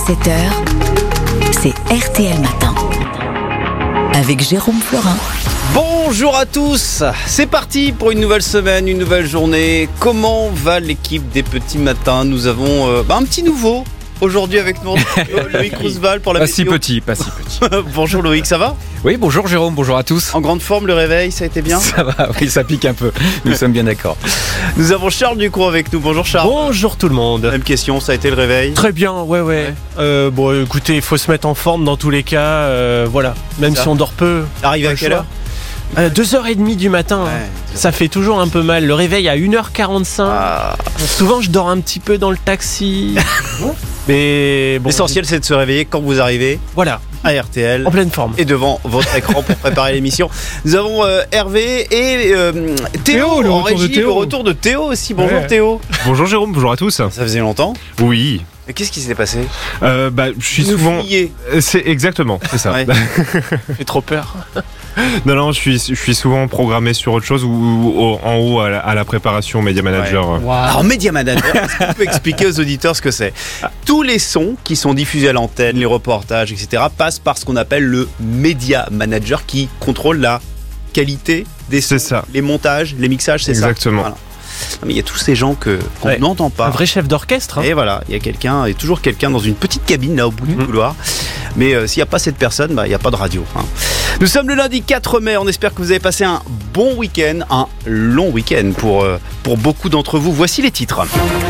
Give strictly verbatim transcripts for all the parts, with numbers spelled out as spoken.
sept heures, c'est R T L Matin. Avec Jérôme Florin. Bonjour à tous, c'est parti pour une nouvelle semaine, une nouvelle journée. Comment va l'équipe des petits matins? Nous avons euh, bah, un petit nouveau aujourd'hui avec nous, Loïc Roosevelt pour la Pas météo. si petit, pas si petit. Bonjour Loïc, ça va? Oui, bonjour Jérôme, bonjour à tous. En grande forme, le réveil, ça a été bien? Ça va, oui, ça pique un peu, nous sommes bien d'accord. Nous avons Charles Ducrot avec nous, bonjour Charles. Bonjour tout le monde. Même question, ça a été le réveil? Très bien, ouais, ouais. Ouais. Euh, bon, écoutez, il faut se mettre en forme dans tous les cas. euh, voilà, même Ça. si on dort peu. Arrivé pas à le quelle choix. heure? Euh, deux heures trente du matin. Ouais, hein. Ça fait toujours un peu mal. Le réveil à une heure quarante-cinq. Ah. Souvent, je dors un petit peu dans le taxi. Mais bon. L'essentiel, c'est de se réveiller quand vous arrivez Voilà, à R T L. en pleine forme. Et devant votre écran pour préparer l'émission. Nous avons euh, Hervé et euh, Théo, Théo, le en retour de régie, Théo. le retour de Théo aussi. Bonjour Ouais. Théo. Bonjour Jérôme, bonjour à tous. Ça faisait longtemps. Oui. Mais qu'est-ce qui s'est passé? Euh, bah, je suis Nous souvent. fuyez. Euh, C'est exactement, c'est ça. Ouais. J'ai trop peur. Non, non, je suis, je suis souvent programmé sur autre chose ou, ou au- en haut à la, à la préparation Media Manager. Alors Media Manager, est-ce qu'on peut expliquer aux auditeurs ce que c'est? Tous les sons qui sont diffusés à l'antenne, les reportages, et cetera passent par ce qu'on appelle le Media Manager qui contrôle la qualité des sons, C'est ça. les montages, les mixages, c'est ça? Exactement. Voilà. Non, mais il y a tous ces gens que, qu'on Ouais. n'entend pas. Un vrai chef d'orchestre. hein. Et voilà, il y a quelqu'un, il y a toujours quelqu'un dans une petite cabine là au bout du couloir. Mais euh, s'il n'y a pas cette personne, bah, il n'y a pas de radio. hein. Nous sommes le lundi quatre mai, on espère que vous avez passé un bon week-end, un long week-end pour, euh, pour beaucoup d'entre vous. Voici les titres.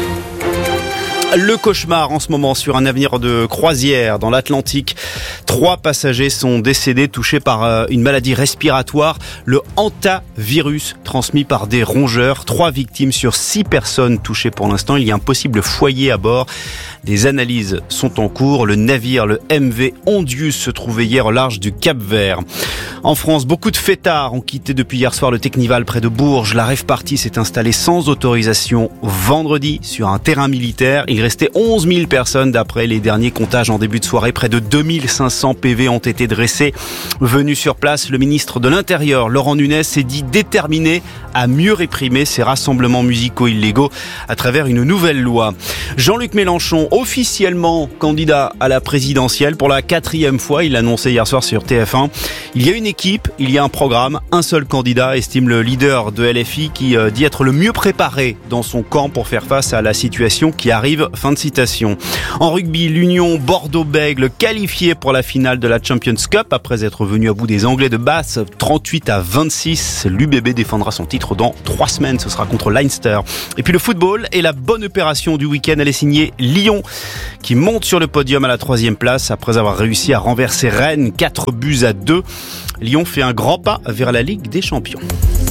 Le cauchemar en ce moment sur un avenir de croisière dans l'Atlantique. Trois passagers sont décédés touchés par euh, une maladie respiratoire, le hantavirus transmis par des rongeurs. Trois victimes sur six personnes touchées pour l'instant. Il y a un possible foyer à bord. Des analyses sont en cours. Le navire, le M V Ondius, se trouvait hier au large du Cap-Vert. En France, beaucoup de fêtards ont quitté depuis hier soir le Technival près de Bourges. La rave party s'est installée sans autorisation vendredi sur un terrain militaire. Il restait onze mille personnes d'après les derniers comptages en début de soirée. Près de deux mille cinq cents P V ont été dressés. Venu sur place, le ministre de l'Intérieur, Laurent Nunez, s'est dit déterminé à mieux réprimer ces rassemblements musicaux illégaux à travers une nouvelle loi. Jean-Luc Mélenchon, officiellement candidat à la présidentielle pour la quatrième fois, il l'a annoncé hier soir sur T F un. Il y a une équipe, il y a un programme, un seul candidat, estime le leader de L F I qui euh, dit être le mieux préparé dans son camp pour faire face à la situation qui arrive. Fin de citation. En rugby, l'Union Bordeaux-Bègles qualifiée pour la finale de la Champions Cup après être venu à bout des Anglais de Basse, trente-huit à vingt-six. L'U B B défendra son titre dans trois semaines, ce sera contre Leinster. Et puis le football et la bonne opération du week-end, elle est signée Lyon qui monte sur le podium à la troisième place après avoir réussi à renverser Rennes quatre buts à deux. Lyon fait un grand pas vers la Ligue des Champions.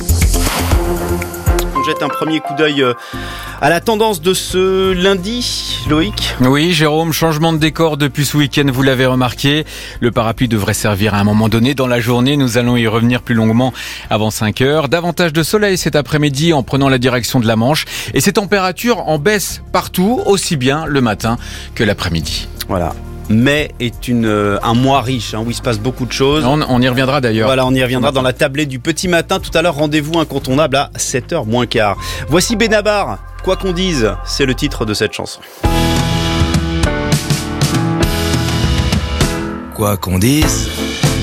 On jette un premier coup d'œil à la tendance de ce lundi, Loïc. Oui, Jérôme, changement de décor depuis ce week-end, vous l'avez remarqué. Le parapluie devrait servir à un moment donné dans la journée. Nous allons y revenir plus longuement avant cinq heures. Davantage de soleil cet après-midi en prenant la direction de la Manche. Et ces températures en baisse partout, aussi bien le matin que l'après-midi. Voilà. Mai est une, euh, un mois riche, hein, où il se passe beaucoup de choses. On, on y reviendra d'ailleurs. Voilà, on y reviendra dans la tablette du petit matin. Tout à l'heure, rendez-vous incontournable à sept heures moins quart. Voici Benabar. Quoi qu'on dise, c'est le titre de cette chanson. Quoi qu'on dise,